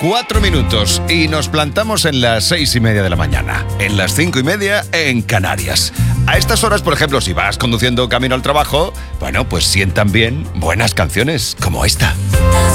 4 minutos y nos plantamos en las 6:30 de la mañana, en las 5:30 en Canarias. A estas horas, por ejemplo, si vas conduciendo camino al trabajo, bueno, pues sientan bien buenas canciones como esta.